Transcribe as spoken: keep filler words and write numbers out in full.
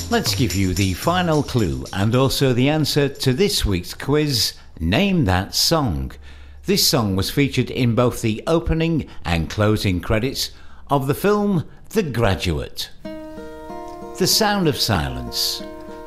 Let's give you the final clue and also the answer to this week's quiz. Name that song. This song was featured in both the opening and closing credits of the film The Graduate. The Sound of Silence.